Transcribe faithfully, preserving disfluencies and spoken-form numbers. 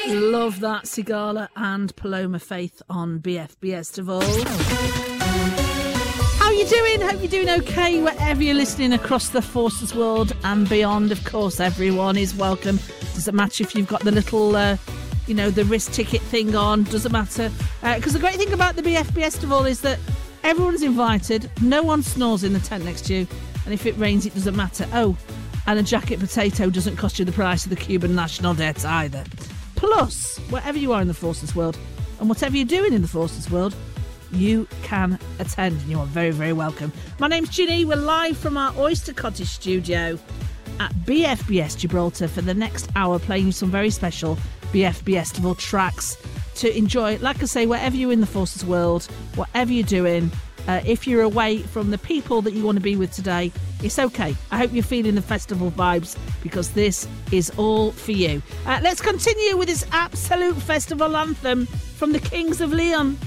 Love that, Sigala and Paloma Faith on B F B Estival. How you doing? Hope you're doing okay wherever you're listening across the Forces world and beyond. Of course, everyone is welcome. Doesn't matter if you've got the little, uh, you know, the wrist ticket thing on. Doesn't matter. Because uh, the great thing about the B F B Estival is that everyone's invited. No one snores in the tent next to you. And if it rains, it doesn't matter. Oh, and a jacket potato doesn't cost you the price of the Cuban national debt either. Plus, wherever you are in the Forces world and whatever you're doing in the Forces world, you can attend and you are very, very welcome. My name's Ginny. We're live from our Oyster Cottage studio at B F B S Gibraltar for the next hour, playing you some very special B F B Estival tracks to enjoy. Like I say, wherever you're in the Forces world, whatever you're doing, uh, if you're away from the people that you want to be with today, it's okay. I hope you're feeling the festival vibes because this is all for you. Uh, let's continue with this absolute festival anthem from the Kings of Leon.